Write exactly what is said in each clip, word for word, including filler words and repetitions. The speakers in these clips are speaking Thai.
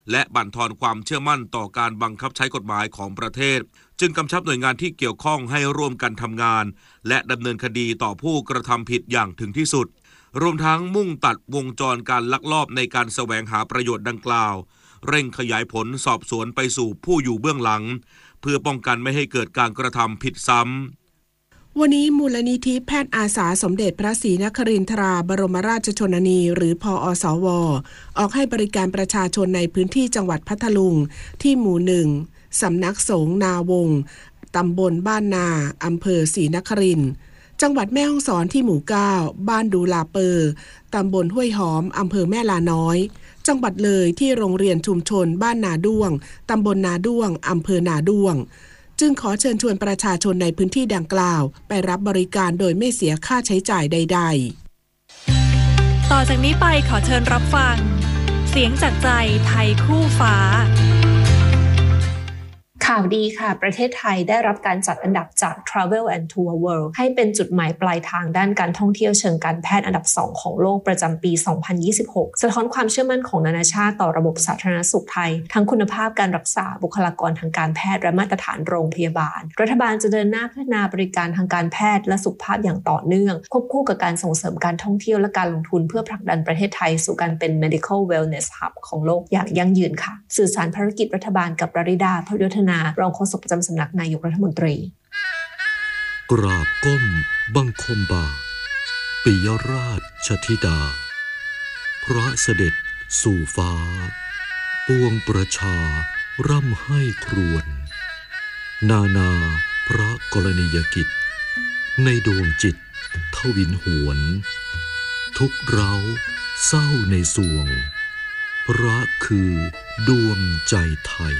และบั่นทอนความเชื่อมั่นต่อการบังคับใช้กฎหมายของประเทศจึงกำชับหน่วยงานที่เกี่ยวข้องให้ร่วมกันทำงานและดำเนินคดีต่อผู้กระทำผิดอย่างถึงที่สุดรวมทั้งมุ่งตัดวงจรการลักลอบในการแสวงหาประโยชน์ดังกล่าวเร่งขยายผลสอบสวนไปสู่ผู้อยู่เบื้องหลังเพื่อป้องกันไม่ให้เกิดการกระทำผิดซ้ำวันนี้มูลนิธิแพทย์อาสาสมเด็จพระศรีนครินทราบรมราชชนนีหรือพอสวออกให้บริการประชาชนในพื้นที่จังหวัดพัทลุงที่หมู่หนึ่งสำนักสงฆ์นาวงศ์ตำบลบ้านนาอำเภอศรีนครินทร์จังหวัดแม่ฮ่องสอนที่หมู่เก้าบ้านดูลาเปอร์ตำบลห้วยหอมอำเภอแม่ลาน้อยจังหวัดเลยที่โรงเรียนชุมชนบ้านนาด้วงตำบลนาด้วงอำเภอนาด้วงจึงขอเชิญชวนประชาชนในพื้นที่ดังกล่าวไปรับบริการโดยไม่เสียค่าใช้จ่ายใดๆต่อจากนี้ไปขอเชิญรับฟังเสียงจากใจไทยคู่ฟ้าข่าวดีค่ะประเทศไทยได้รับการจัดอันดับจาก Travel and Tour World ให้เป็นจุดหมายปลายทางด้านการท่องเที่ยวเชิงการแพทย์อันดับสองของโลกประจำปี สองพันยี่สิบหก สะท้อนความเชื่อมั่นของนานาชาติต่อระบบสาธารณสุขไทยทั้งคุณภาพการรักษาบุคลากรทางการแพทย์และมาตรฐานโรงพยาบาลรัฐบาลจะเดินหน้าพัฒนาบริการทางการแพทย์และสุขภาพอย่างต่อเนื่องควบคู่กับการส่งเสริมการท่องเที่ยวและการลงทุนเพื่อผลักดันประเทศไทยสู่การเป็น medical wellness hub ของโลกอย่างยั่งยืนค่ะสื่อสารภารกิจรัฐบาลกับปริดา พยุทธนารองโฆษกประจำสำนักนายกรัฐมนตรีกราบก้มบังคมบาทปิยราชธิดาพระเสด็จสู่ฟ้าปวงประชาร่ำให้ครวญนานาพระกรณียกิจในดวงจิตทวินหวนทุกเร้าเศร้าในสวงพระคือดวงใจไทย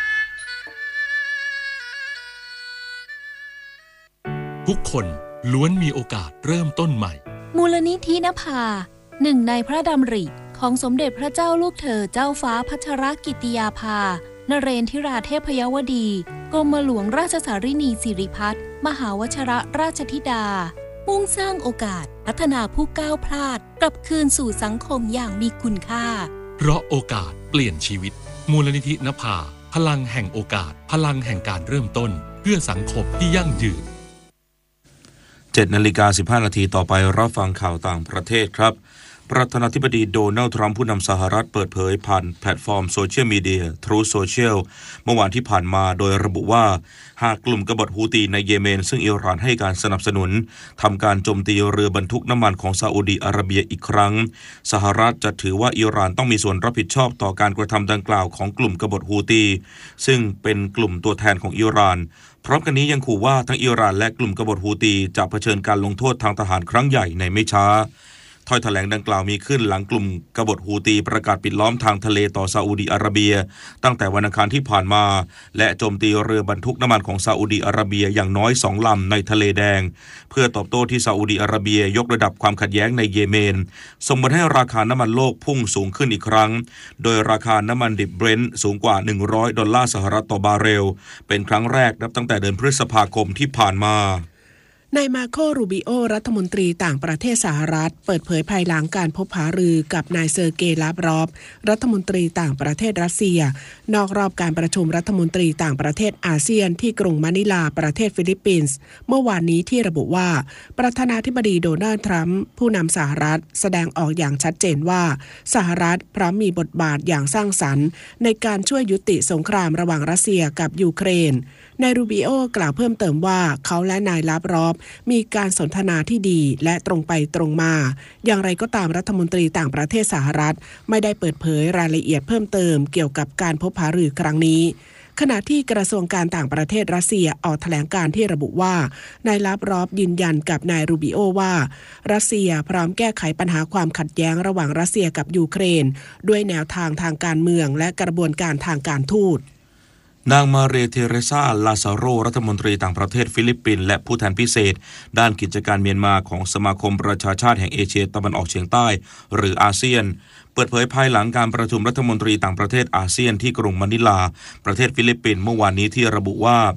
ทุกคนล้วนมีโอกาสเริ่มต้นใหม่มูลนิธินภาหนึ่งในพระดำริของสมเด็จพระเจ้าลูกเธอเจ้าฟ้าพัชรกิติยาภานเรนทิราเทพยวดีกรมหลวงราชสารินีสิริพัฒน์มหาวชิรราชธิดามุ่งสร้างโอกาสพัฒนาผู้ก้าวพลาดกลับคืนสู่สังคมอย่างมีคุณค่าเพราะโอกาสเปลี่ยนชีวิตมูลนิธินภาพลังแห่งโอกาสพลังแห่งการเริ่มต้นเพื่อสังคมที่ยั่งยืนเจ็ดนาฬิกาสิบห้านาทีต่อไปรับฟังข่าวต่างประเทศครับประธานาธิบดีโดนัลด์ทรัมป์ผู้นำสหรัฐเปิดเผยผ่านแพลตฟอร์มโซเชียลมีเดีย Truth Social เมื่อวานที่ผ่านมาโดยระบุว่าหากกลุ่มกบฏฮูตีในเยเมนซึ่งอิหร่านให้การสนับสนุนทำการโจมตีเรือบรรทุกน้ำมันของซาอุดีอาระเบียอีกครั้งสหรัฐจะถือว่าอิหร่านต้องมีส่วนรับผิดชอบต่อการกระทำดังกล่าวของกลุ่มกบฏฮูตีซึ่งเป็นกลุ่มตัวแทนของอิหร่านพร้อมกันนี้ยังขู่ว่าทั้งอิหร่านและกลุ่มกบฏฮูตีจะเผชิญการลงโทษทางทหารครั้งใหญ่ในไม่ช้าถ้อยแถลงดังกล่าวมีขึ้นหลังกลุ่มกบฏฮูตีประกาศปิดล้อมทางทะเลต่อซาอุดีอาระเบียตั้งแต่วันอังคารที่ผ่านมาและโจมตีเรือบรรทุกน้ำมันของซาอุดีอาระเบียอย่างน้อยสองลำในทะเลแดงเพื่อตอบโต้ที่ซาอุดีอาระเบียยกระดับความขัดแย้งในเยเมนส่งผลให้ราคาน้ำมันโลกพุ่งสูงขึ้นอีกครั้งโดยราคาน้ำมันดิบเบรนท์สูงกว่าหนึ่งร้อยดอลลาร์สหรัฐต่อบาร์เรลเป็นครั้งแรกนับตั้งแต่เดือนพฤษภาคมที่ผ่านมานายมาโครูบิโอรัฐมนตรีต่างประเทศสหรัฐเปิดเผยภายหลังการพบหารือกับนายเซอร์เกย์ลาฟรอฟรัฐมนตรีต่างประเทศรัสเซียนอกรอบการประชุมรัฐมนตรีต่างประเทศอาเซียนที่กรุงมะนิลาประเทศฟิลิปปินส์เมื่อวานนี้ที่ระบุว่าประธานาธิบดีโดนัลด์ทรัมป์ผู้นำสหรัฐแสดงออกอย่างชัดเจนว่าสหรัฐพร้อมมีบทบาทอย่างสร้างสรรค์ในการช่วยยุติสงครามระหว่างรัสเซียกับยูเครนนายรูบิโอกล่าวเพิ่มเติมว่าเขาและนายลาฟรอฟมีการสนทนาที่ดีและตรงไปตรงมาอย่างไรก็ตามรัฐมนตรีต่างประเทศสหรัฐไม่ได้เปิดเผยรายละเอียดเพิ่มเติมเกี่ยวกับการพบหารือครั้งนี้ขณะที่กระทรวงการต่างประเทศรัสเซียออกแถลงการณ์ที่ระบุว่านายลาฟรอฟยืนยันกับนายรูบิโอว่ารัสเซียพร้อมแก้ไขปัญหาความขัดแย้งระหว่างรัสเซียกับยูเครนด้วยแนวทางทางการเมืองและกระบวนการทางการทูตนางมาเรียเทเรซาลาซาโรรัฐมนตรีต่างประเทศฟิลิปปินส์และผู้แทนพิเศษด้านกิจการเมียนมาของสมาคมประชาชาติแห่งเอเชียตะวันออกเฉียงใต้หรืออาเซียนเปิดเผยภายหลังการประชุมรัฐมนตรีต่างประเทศอาเซียนที่กรุงมะนิลาประเทศฟิลิปปินส์เมื่อวานนี้ที่ระบุว่า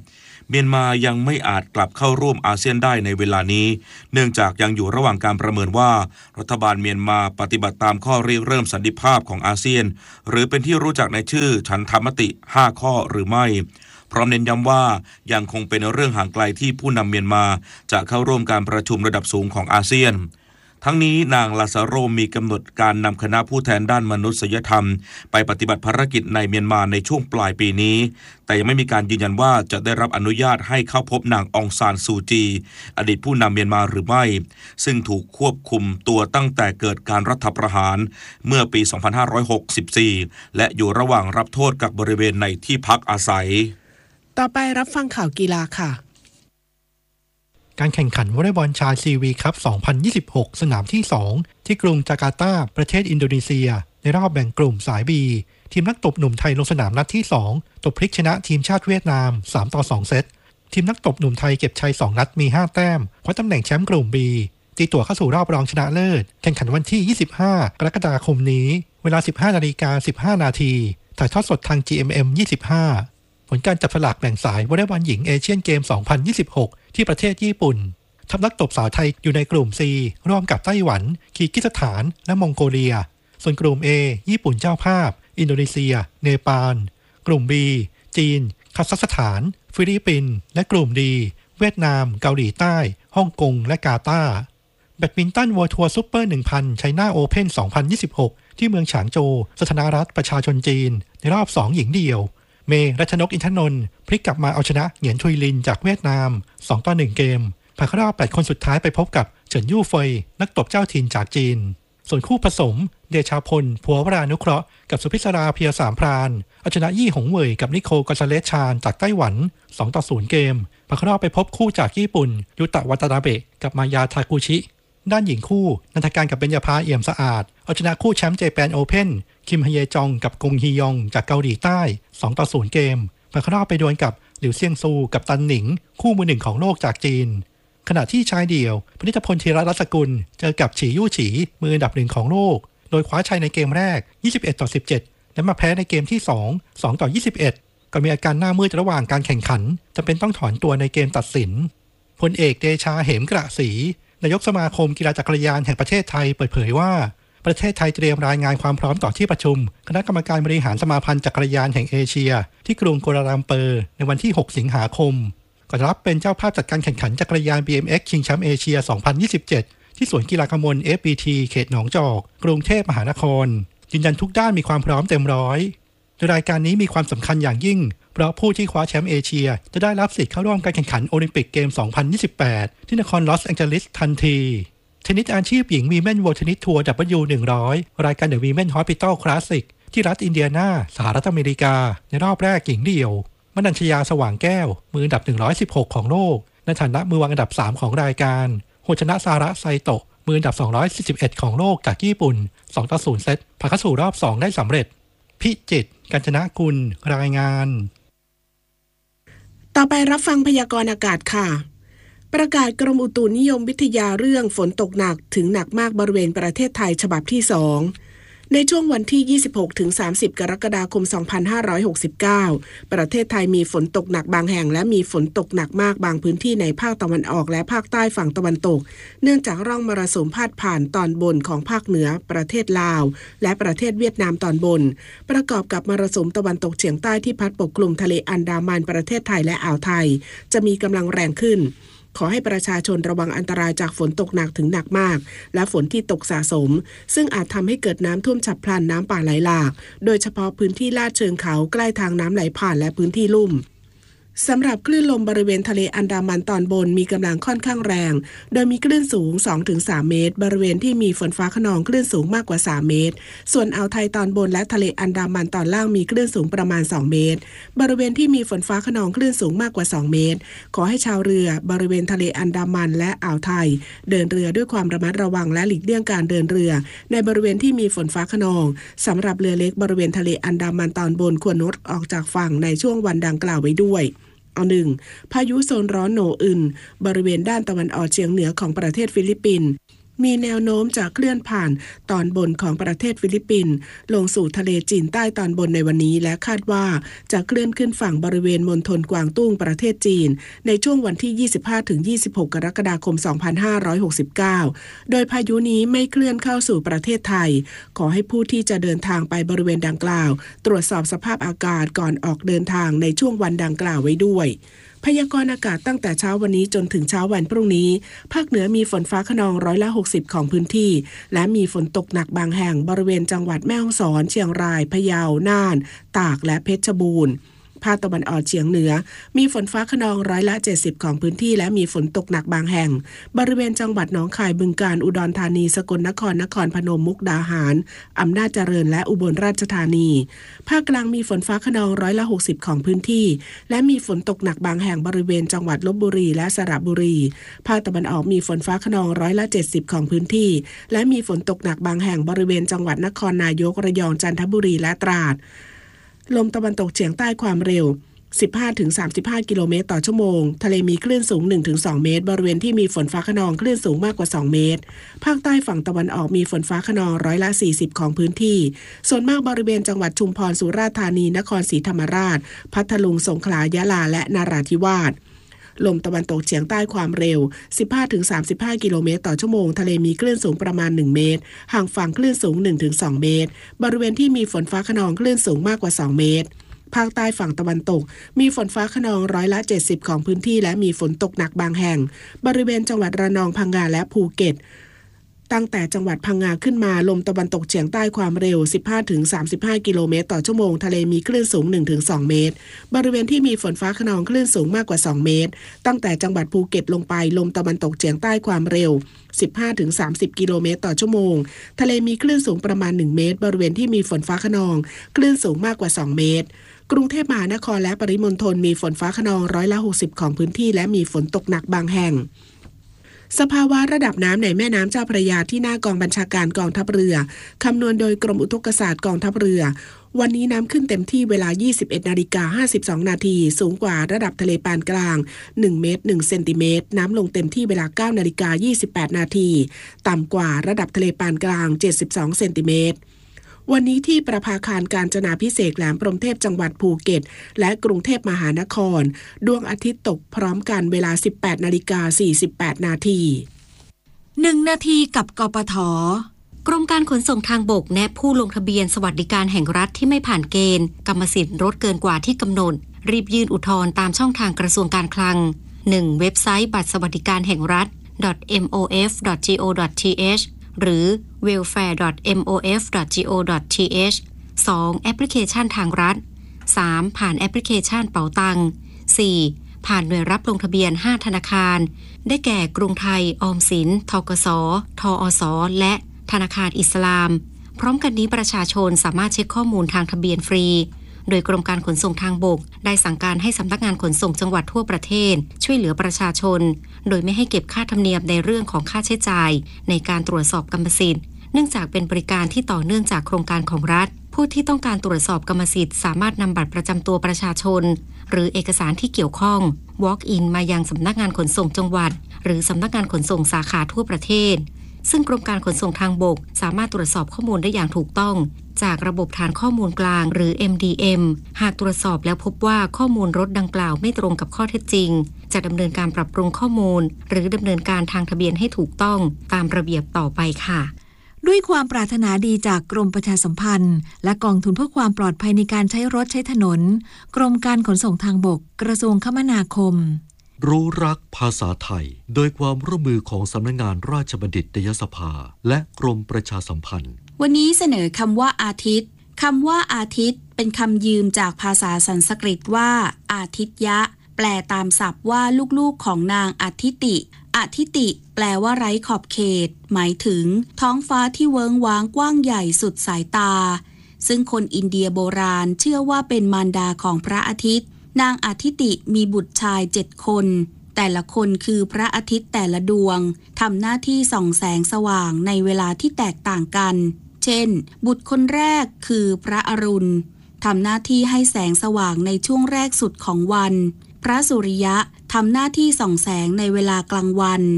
เมียนมายังไม่อาจกลับเข้าร่วมอาเซียนได้ในเวลานี้เนื่องจากยังอยู่ระหว่างการประเมินว่ารัฐบาลเมียนมาปฏิบัติตามข้อริเริ่มสันติภาพของอาเซียนหรือเป็นที่รู้จักในชื่อฉันทามติห้าข้อหรือไม่พร้อมเน้นย้ำว่ายังคงเป็นเรื่องห่างไกลที่ผู้นำเมียนมาจะเข้าร่วมการประชุมระดับสูงของอาเซียนทั้งนี้นางลาซาโรมีกำหนดการนำคณะผู้แทนด้านมนุษยธรรมไปปฏิบัติภารกิจในเมียนมาในช่วงปลายปีนี้แต่ยังไม่มีการยืนยันว่าจะได้รับอนุญาตให้เข้าพบนางองซานซูจีอดีตผู้นำเมียนมาหรือไม่ซึ่งถูกควบคุมตัวตั้งแต่เกิดการรัฐประหารเมื่อปี สองพันห้าร้อยหกสิบสี่ และอยู่ระหว่างรับโทษกักบริเวณในที่พักอาศัยต่อไปรับฟังข่าวกีฬาค่ะการแข่งขันวอลเลย์บอลชายซีวีคัพ สองพันยี่สิบหก สนามที่ สอง ที่กรุงจาการ์ตาประเทศอินโดนีเซียในรอบแบ่งกลุ่มสาย B ทีมนักตบหนุ่มไทยลงสนามนัดที่ สอง ตบพลิกชนะทีมชาติเวียดนาม สามต่อสอง เซตทีมนักตบหนุ่มไทยเก็บชัยสองนัดมีห้าแต้มคว้าตำแหน่งแชมป์กลุ่ม B ตีตั๋วเข้าสู่รอบรองชนะเลิศแข่งขันวันที่ ยี่สิบห้ากรกฎาคมนี้เวลา สิบห้านาฬิกาสิบห้านาทีถ่ายทอดสดทาง จี เอ็ม เอ็ม ยี่สิบห้าผลการจับสลากแบ่งสายวอลเลย์บอลหญิงเอเชียนเกม สองพันยี่สิบหก ที่ประเทศญี่ปุ่นทัพนักตบสาวไทยอยู่ในกลุ่ม C ร่วมกับไต้หวันคีร์กิสถานและมองโกเลียส่วนกลุ่ม A ญี่ปุ่นเจ้าภาพอินโดนีเซียเนปาลกลุ่ม B จีนคาซัคสถานฟิลิปปินส์และกลุ่ม D เวียดนามเกาหลีใต้ฮ่องกงและกาตาร์แบดมินตันเวิลด์ทัวร์ซุปเปอร์ หนึ่งพัน ไชน่าโอเพ่น สองพันยี่สิบหก ที่เมืองฉางโจวสาธารณรัฐประชาชนจีนในรอบสองหญิงเดี่ยวเมย์รัชนกอินทนนท์พลิกกลับมาเอาชนะเหงียนทุยลินจากเวียดนาม สองต่อหนึ่ง เกมผ่านเข้ารอบแปดคนสุดท้ายไปพบกับเฉินยู่เฟยนักตบเจ้าถิ่นจากจีนส่วนคู่ผสมเดชาพลพัววรานุเคราะห์กับสุพิศราเพียรสามพรานเอาชนะยี่หงเว่ยกับนิโคลกอซาเลสชานจากไต้หวัน สองต่อศูนย์ เกมผ่านเข้ารอบไปพบคู่จากญี่ปุ่นยุตะวัตนาเบะกับมายาทากุชิด้านหญิงคู่นันทการกับเบญญาภาเอี่ยมสะอาดเอาชนะคู่แชมป์เจแปนโอเพ่นคิมฮเยจองกับกงฮียองจากเกาหลีใต้ สองต่อศูนย์ เกมผ่านเข้ารอบไปดวลกับหลิวเซียงซูกับตันหนิงคู่มือหนึ่งของโลกจากจีนขณะที่ชายเดี่ยวพนิชพลธีรรัตน์สกุลเจอกับฉียู่ฉีมืออันดับหนึ่งของโลกโดยคว้าชัยในเกมแรกยี่สิบเอ็ดต่อสิบเจ็ดและมาแพ้ในเกมที่สอง สองต่อยี่สิบเอ็ดก็มีอาการหน้ามืดระหว่างการแข่งขันจำเป็นต้องถอนตัวในเกมตัดสินพลเอกเดชาเหมกระศรีนายกสมาคมกีฬาจักรยานแห่งประเทศไทยเปิดเผยว่าประเทศไทยเตรียมรายงานความพร้อมต่อที่ประชุมคณะกรรมการบริหารสมาพันธ์จักรยานแห่งเอเชียที่กรุงกัวลาลัมเปอร์ในวันที่หกสิงหาคมก่อนรับเป็นเจ้าภาพจัดการแข่งขันจักรยาน บี เอ็ม เอ็กซ์ ชิงแชมป์เอเชีย สองพันยี่สิบเจ็ด ที่สวนกีฬากมล เอฟ บี ที เขตหนองจอกกรุงเทพมหานครยืนยันทุกด้านมีความพร้อมเต็มร้อยโดยรายการนี้มีความสำคัญอย่างยิ่งเพราะผู้ที่คว้าแชมป์เอเชียจะได้รับสิทธิ์เข้าร่วมการแข่งขันโอลิมปิกเกม สองพันยี่สิบแปด ที่นครลอสแองเจลิสทันทีเทนนิสอาชีพหญิงวีแมน World Tennis Tour ดับเบิลยู หนึ่งร้อย รายการ The Women Hospital Classic ที่รัฐอินเดียนาสหรัฐอเมริกาในรอบแรกหญิงเดี่ยวมนัญชยาสว่างแก้วมืออันดับหนึ่งร้อยสิบหกของโลกในฐานะมือวางอันดับสามของรายการโฮชนะซาระไซโตะมืออันดับสองร้อยสี่สิบเอ็ดของโลกจากญี่ปุ่น สองต่อศูนย์ เซตผ่านเข้าสู่รอบสองได้สำเร็จพิจิตรกาญจนกุลรายงานต่อไปรับฟังพยากรณ์อากาศค่ะประกาศกรมอุตุนิยมวิทยาเรื่องฝนตกหนักถึงหนักมากบริเวณประเทศไทยฉบับที่สองในช่วงวันที่ ยี่สิบหกถึงสามสิบ กรกฎาคม สองพันห้าร้อยหกสิบเก้า ประเทศไทยมีฝนตกหนักบางแห่งและมีฝนตกหนักมากบางพื้นที่ในภาคตะวันออกและภาคใต้ฝั่งตะวันตกเนื่องจากร่องมรสุมพาดผ่านตอนบนของภาคเหนือประเทศลาวและประเทศเวียดนามตอนบนประกอบกับมรสุมตะวันตกเฉียงใต้ที่พัดปกคลุมทะเลอันดามันประเทศไทยและอ่าวไทยจะมีกำลังแรงขึ้นขอให้ประชาชนระวังอันตรายจากฝนตกหนักถึงหนักมากและฝนที่ตกสะสมซึ่งอาจทำให้เกิดน้ำท่วมฉับพลันน้ำป่าไหลหลากโดยเฉพาะพื้นที่ลาดเชิงเขาใกล้ทางน้ำไหลผ่านและพื้นที่ลุ่มสำหรับคลื่นลมบริเวณทะเลอันดามันตอนบนมีกำลังค่อนข้างแรงโดยมีคลื่นสูง สองถึงสาม เมตรบริเวณที่มีฝนฟ้าคะนองคลื่นสูงมากกว่าสามเมตรส่วนอ่าวไทยตอนบนและทะเลอันดามันตอนล่างมีคลื่นสูงประมาณสองเมตรบริเวณที่มีฝนฟ้าคะนองคลื่นสูงมากกว่าสองเมตรขอให้ชาวเรือบริเวณทะเลอันดามันและอ่าวไทยเดินเรือด้วยความระมัดระวังและหลีกเลี่ยงการเดินเรือในบริเวณที่มีฝนฟ้าคะนองสำหรับเรือเล็กบริเวณทะเลอันดามันตอนบนควรงดออกจากฝั่งในช่วงวันดังกล่าวไว้ด้วยเอาหนึ่งพายุโซนร้อนโนอึนบริเวณด้านตะวันออกเฉียงเหนือของประเทศฟิลิปปินส์มีแนวโน้มจะเคลื่อนผ่านตอนบนของประเทศฟิลิปปินส์ลงสู่ทะเลจีนใต้ตอนบนในวันนี้และคาดว่าจะเคลื่อนขึ้นฝั่งบริเวณมณฑลกวางตุ้งประเทศจีนในช่วงวันที่ ยี่สิบห้าถึงยี่สิบหก กรกฎาคม สองพันห้าร้อยหกสิบเก้า โดยพายุนี้ไม่เคลื่อนเข้าสู่ประเทศไทยขอให้ผู้ที่จะเดินทางไปบริเวณดังกล่าวตรวจสอบสภาพอากาศก่อนออกเดินทางในช่วงวันดังกล่าวไว้ด้วยพยากรณ์อากาศตั้งแต่เช้าวันนี้จนถึงเช้าวันพรุ่งนี้ภาคเหนือมีฝนฟ้าคะนองร้อยละหกสิบของพื้นที่และมีฝนตกหนักบางแห่งบริเวณจังหวัดแม่ฮ่องสอนเชียงรายพะเยาน่านตากและเพชรบูรณ์ภาคตะวันออกเฉียงเหนือมีฝนฟ้าคะนองร้อยละเจ็ดสิบของพื้นที่และมีฝนตกหนักบางแห่งบริเวณจังหวัดหนองคายบึงกาฬอุดรธานีสกลนครนครพนมมุกดาหารอำนาจเจริญและอุบลราชธานีภาคกลางมีฝนฟ้าคะนองร้อยละหกสิบของพื้นที่และมีฝนตกหนักบางแห่งบริเวณจังหวัดลพบุรีและสระบุรีภาคตะวันออกมีฝนฟ้าคะนองร้อยละเจ็ดสิบของพื้นที่และมีฝนตกหนักบางแห่งบริเวณจังหวัดนครนายกระยองจันทบุรีและตราดลมตะวันตกเฉียงใต้ความเร็วสิบห้าถึงสามสิบห้า กิโลเมตรต่อชั่วโมงทะเลมีคลื่นสูง หนึ่งถึงสอง เมตรบริเวณที่มีฝนฟ้าคะนองคลื่นสูงมากกว่าสองเมตรภาคใต้ฝั่งตะวันออกมีฝนฟ้าคะนองร้อยละสี่สิบของพื้นที่ส่วนมากบริเวณจังหวัดชุมพรสุราษฎร์ธานีนครศรีธรรมราชพัทลุงสงขลายะลาและนราธิวาสลมตะวันตกเฉียงใต้ความเร็ว สิบห้าถึงสามสิบห้า กิโลเมตรต่อชั่วโมงทะเลมีคลื่นสูงประมาณหนึ่งเมตรห่างฝั่งคลื่นสูง หนึ่งถึงสอง เมตรบริเวณที่มีฝนฟ้าคะนองคลื่นสูงมากกว่าสองเมตรภาคใต้ฝั่งตะวันตกมีฝนฟ้าคะนองร้อยละเจ็ดสิบของพื้นที่และมีฝนตกหนักบางแห่งบริเวณจังหวัดระนองพังงาและภูเก็ตตั้งแต่จังหวัดพังงาขึ้นมาลมตะวันตกเฉียงใต้ความเร็ว สิบห้าถึงสามสิบห้า กิโลเมตรต่อชั่วโมงทะเลมีคลื่นสูง หนึ่งถึงสอง เมตรบริเวณที่มีฝนฟ้าคะนองคลื่นสูงมากกว่าสองเมตรตั้งแต่จังหวัดภูเก็ตลงไปลมตะวันตกเฉียงใต้ความเร็ว สิบห้าถึงสามสิบ กิโลเมตรต่อชั่วโมงทะเลมีคลื่นสูงประมาณหนึ่งเมตรบริเวณที่มีฝนฟ้าคะนองคลื่นสูงมากกว่าสองเมตรกรุงเทพมหานครและปริมณฑลมีฝนฟ้าคะนองร้อยละหกสิบของพื้นที่และมีฝนตกหนักบางแห่งสภาวะระดับน้ำในแม่น้ำเจ้าพระยาที่หน้ากองบัญชาการกองทัพเรือคำนวณโดยกรมอุทกศาสตร์กองทัพเรือวันนี้น้ำขึ้นเต็มที่เวลา ยี่สิบเอ็ดนาฬิกาห้าสิบสอง นาทีสูงกว่าระดับทะเลปานกลางหนึ่งเมตรหนึ่งเซนติเมตรน้ำลงเต็มที่เวลา เก้านาฬิกายี่สิบแปด นาทีต่ำกว่าระดับทะเลปานกลางเจ็ดสิบสองเซนติเมตรวันนี้ที่ประภาคารกาญจนาภิเษกแหลมพรหมเทพจังหวัดภูเก็ตและกรุงเทพมหานครดวงอาทิตย์ตกพร้อมกันเวลา สิบแปดนาฬิกาสี่สิบแปด นาทีหนึ่งนาทีกับกปท.กรมการขนส่งทางบกแนะผู้ลงทะเบียนสวัสดิการแห่งรัฐที่ไม่ผ่านเกณฑ์กรรมสิทธิ์ลดเกินกว่าที่กำหนดรีบยื่นอุทธรณ์ตามช่องทางกระทรวงการคลัง หนึ่ง เว็บไซต์บัตรสวัสดิการแห่งรัฐ ดอท เอ็ม โอ เอฟ ดอท จี โอ ดอท ที เอช หรือ เวลแฟร์ ดอท เอ็ม โอ เอฟ ดอท จี โอ ดอท ที เอช สอง แอปพลิเคชันทางรัฐ สาม ผ่านแอปพลิเคชันเป๋าตัง สี่ ผ่านหน่วยรับลงทะเบียนห้าธนาคารได้แก่กรุงไทยออมสินธกสทอสและธนาคารอิสลามพร้อมกันนี้ประชาชนสามารถเช็คข้อมูลทางทะเบียนฟรีโดยกรมการขนส่งทางบกได้สั่งการให้สำนักงานขนส่งจังหวัดทั่วประเทศช่วยเหลือประชาชนโดยไม่ให้เก็บค่าธรรมเนียมในเรื่องของค่าใช้จ่ายในการตรวจสอบกรรมสิทธิ์เนื่องจากเป็นบริการที่ต่อเนื่องจากโครงการของรัฐผู้ที่ต้องการตรวจสอบกรรมสิทธิ์สามารถนำบัตรประจำตัวประชาชนหรือเอกสารที่เกี่ยวข้อง walk in มายังสำนักงานขนส่งจังหวัดหรือสำนักงานขนส่งสาขาทั่วประเทศซึ่งกรมการขนส่งทางบกสามารถตรวจสอบข้อมูลได้อย่างถูกต้องจากระบบฐานข้อมูลกลางหรือ เอ็ม ดี เอ็ม หากตรวจสอบแล้วพบว่าข้อมูลรถดังกล่าวไม่ตรงกับข้อเท็จจริงจะดำเนินการปรับปรุงข้อมูลหรือดำเนินการทางทะเบียนให้ถูกต้องตามระเบียบต่อไปค่ะด้วยความปรารถนาดีจากกรมประชาสัมพันธ์และกองทุนเพื่อความปลอดภัยในการใช้รถใช้ถนนกรมการขนส่งทางบกกระทรวงคมนาคมรู้รักภาษาไทยโดยความร่วมมือของสำนักงานราชบัณฑิตยสภาและกรมประชาสัมพันธ์วันนี้เสนอคำว่าอาทิตย์คำว่าอาทิตย์เป็นคำยืมจากภาษาสันสกฤตว่าอาทิตยะแปลตามศัพท์ว่าลูกๆของนางอาทิติอาทิติแปลว่าไร้ขอบเขตหมายถึงท้องฟ้าที่เวิ้งว้างกว้างใหญ่สุดสายตาซึ่งคนอินเดียโบราณเชื่อว่าเป็นมารดาของพระอาทิตย์นางอาทิติมีบุตรชายเจ็ดคนแต่ละคนคือพระอาทิตย์แต่ละดวงทำหน้าที่ส่องแสงสว่างในเวลาที่แตกต่างกันเช่นบุตรคนแรกคือพระอรุณทำหน้าที่ให้แสงสว่างในช่วงแรกสุดของวันพระสุริยะทำหน้าที่ส่องแสงในเวลากลางวัน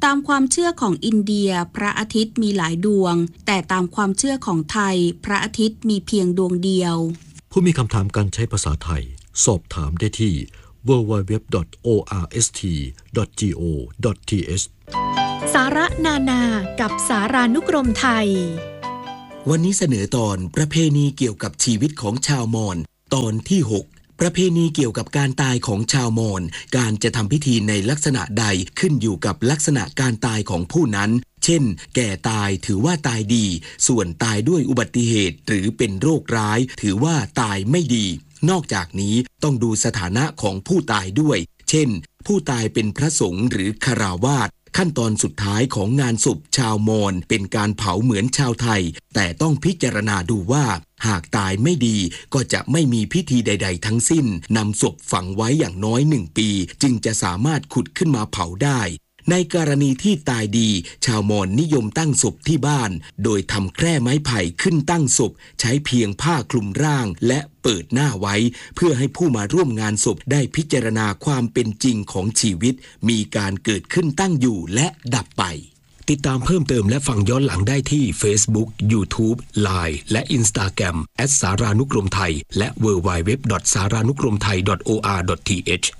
ตามความเชื่อของอินเดียพระอาทิตย์มีหลายดวงแต่ตามความเชื่อของไทยพระอาทิตย์มีเพียงดวงเดียวผู้มีคำถามการใช้ภาษาไทยสอบถามได้ที่ ดับเบิลยู ดับเบิลยู ดับเบิลยู ดอท โอ อาร์ เอส ที ดอท จี โอ ดอท ที เอชสาระนานากับสารานุกรมไทยวันนี้เสนอตอนประเพณีเกี่ยวกับชีวิตของชาวมอญตอนที่หกประเพณีเกี่ยวกับการตายของชาวมอญการจะทำพิธีในลักษณะใดขึ้นอยู่กับลักษณะการตายของผู้นั้นเช่นแก่ตายถือว่าตายดีส่วนตายด้วยอุบัติเหตุหรือเป็นโรคร้ายถือว่าตายไม่ดีนอกจากนี้ต้องดูสถานะของผู้ตายด้วยเช่นผู้ตายเป็นพระสงฆ์หรือฆราวาสขั้นตอนสุดท้ายของงานศพชาวมอญเป็นการเผาเหมือนชาวไทยแต่ต้องพิจารณาดูว่าหากตายไม่ดีก็จะไม่มีพิธีใดๆทั้งสิ้นนำศพฝังไว้อย่างน้อยหนึ่งปีจึงจะสามารถขุดขึ้นมาเผาได้ในกรณีที่ตายดีชาวมอญนิยมตั้งศพที่บ้านโดยทำแคร่ไม้ไผ่ขึ้นตั้งศพใช้เพียงผ้าคลุมร่างและเปิดหน้าไว้เพื่อให้ผู้มาร่วมงานศพได้พิจารณาความเป็นจริงของชีวิตมีการเกิดขึ้นตั้งอยู่และดับไปติดตามเพิ่มเติมและฟังย้อนหลังได้ที่ Facebook YouTube ไลน์ และ Instagram แอท สารานุกรมไทยและ ดับเบิลยู ดับเบิลยู ดับเบิลยู ดอท สารานุกรมไทย ดอท โอ อาร์ ดอท ที เอช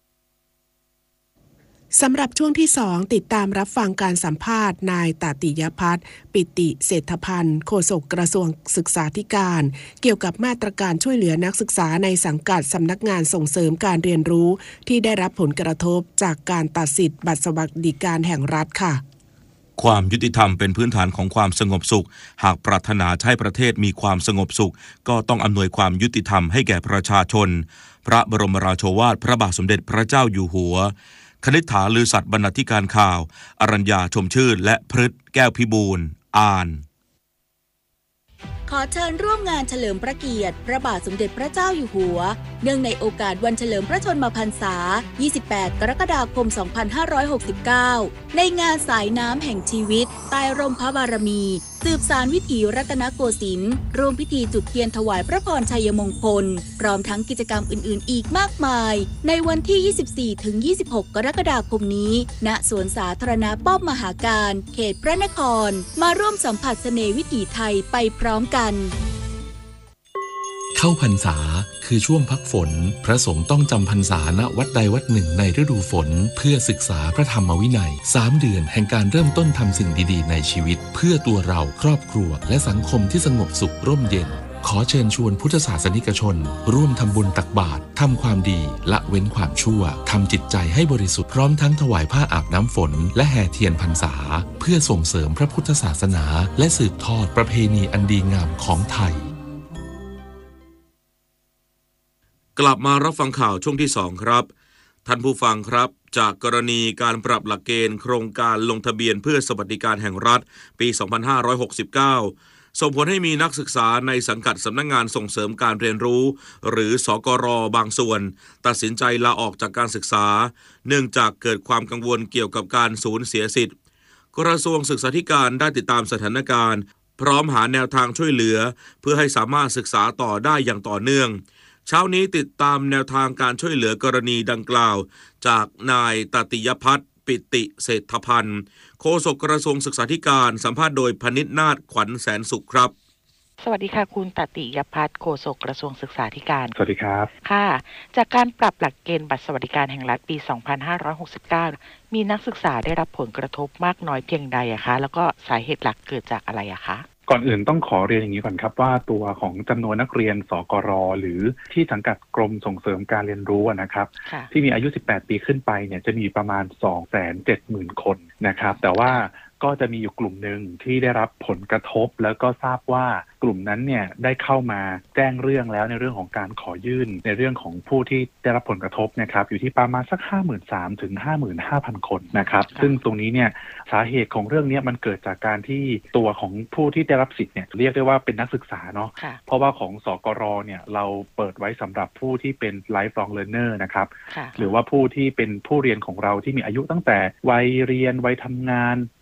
สำหรับช่วงที่สองติดตามรับฟังการสัมภาษณ์นายตติยพัฒน์ปิติเศรษฐพันธ์โฆษกกระทรวงศึกษาธิการเกี่ยวกับมาตรการช่วยเหลือนักศึกษาในสังกัดสำนักงานส่งเสริมการเรียนรู้ที่ได้รับผลกระทบจากการตัดสิทธิ์บัตรสวัสดิการแห่งรัฐค่ะความยุติธรรมเป็นพื้นฐานของความสงบสุขหากปรารถนาให้ประเทศมีความสงบสุขก็ต้องอำนวยความยุติธรรมให้แก่ประชาชนพระบรมราโชวาทพระบาทสมเด็จพระเจ้าอยู่หัวคณิษฐาลือสัตย์บรรณาธิการข่าวอรัญญาชมชื่นและพฤทธิ์แก้วพิบูลย์อ่านขอเชิญร่วมงานเฉลิมพระเกียรติพระบาทสมเด็จพระเจ้าอยู่หัวเนื่องในโอกาสวันเฉลิมพระชนมพรรษายี่สิบแปดกรกฎาคมสองพันห้าร้อยหกสิบเก้าในงานสายน้ำแห่งชีวิตใต้ร่มพระบารมีสืบสานวิถีรัตนโกสินทร์ร่วมพิธีจุดเทียนถวายพระพรชัยมงคลพร้อมทั้งกิจกรรมอื่นๆอีกมากมายในวันที่ ยี่สิบสี่ถึงยี่สิบหก กรกฎาคมนี้ณสวนสาธารณะป้อมมหาการเขตพระนครมาร่วมสัมผัสเสน่ห์วิถีไทยไปพร้อมกันเข้าพรรษาคือช่วงพักฝนพระสงฆ์ต้องจำพรรษาณวัดใดวัดหนึ่งในฤดูฝนเพื่อศึกษาพระธรรมวินัยสามเดือนแห่งการเริ่มต้นทำสิ่งดีๆในชีวิตเพื่อตัวเราครอบครัวและสังคมที่สงบสุขร่มเย็นขอเชิญชวนพุทธศาสนิกชนร่วมทำบุญตักบาตรทำความดีละเว้นความชั่วทำจิตใจให้บริสุทธิ์พร้อมทั้งถวายผ้าอาบน้ำฝนและแห่เทียนพรรษาเพื่อส่งเสริมพระพุทธศาสนาและสืบทอดประเพณีอันดีงามของไทยกลับมารับฟังข่าวช่วงที่สองครับท่านผู้ฟังครับจากกรณีการปรับหลักเกณฑ์โครงการลงทะเบียนเพื่อสวัสดิการแห่งรัฐปีสองพันห้าร้อยหกสิบเก้าส่งผลให้มีนักศึกษาในสังกัดสำนักงานส่งเสริมการเรียนรู้หรือสกร.บางส่วนตัดสินใจลาออกจากการศึกษาเนื่องจากเกิดความกังวลเกี่ยวกับการสูญเสียสิทธิ์กระทรวงศึกษาธิการได้ติดตามสถานการณ์พร้อมหาแนวทางช่วยเหลือเพื่อให้สามารถศึกษาต่อได้อย่างต่อเนื่องเช้านี้ติดตามแนวทางการช่วยเหลือกรณีดังกล่าวจากนายตติยพัฒน์ปิติเศรษฐพันธ์โฆษกกระทรวงศึกษาธิการสัมภาษณ์โดยพนิษฐ์นาฏขวัญแสนสุขครับสวัสดีค่ะคุณตติยพัฒน์โฆษกกระทรวงศึกษาธิการสวัสดีครับค่ะจากการปรับหลักเกณฑ์บัตรสวัสดิการแห่งรัฐปีสองพันห้าร้อยหกสิบเก้ามีนักศึกษาได้รับผลกระทบมากน้อยเพียงใดอะคะแล้วก็สาเหตุหลักเกิดจากอะไรอะคะก่อนอื่นต้องขอเรียนอย่างนี้ก่อนครับว่าตัวของจำนวนนักเรียนสกร.หรือที่สังกัดกรมส่งเสริมการเรียนรู้นะครับที่มีอายุสิบแปดปีขึ้นไปเนี่ยจะมีประมาณ สองแสนเจ็ดหมื่น คนนะครับแต่ว่าก็จะมีอยู่กลุ่มหนึ่งที่ได้รับผลกระทบแล้วก็ทราบว่ากลุ่มนั้นเนี่ยได้เข้ามาแจ้งเรื่องแล้วในเรื่องของการขอยื่นในเรื่องของผู้ที่ได้รับผลกระทบนะครับอยู่ที่ประมาณสัก ห้าหมื่นสามพัน ถึง ห้าหมื่นห้าพัน คนนะครับซึ่งตรงนี้เนี่ยสาเหตุของเรื่องนี้มันเกิดจากการที่ตัวของผู้ที่ได้รับสิทธิ์เนี่ยเรียกได้ว่าเป็นนักศึกษาเนาะเพราะว่าของสกร.เนี่ยเราเปิดไว้สำหรับผู้ที่เป็น lifelong learner นะครับหรือว่าผู้ที่เป็นผู้เรียนของเราที่มีอายุตั้งแต่วัยเรียนวัยทำงาน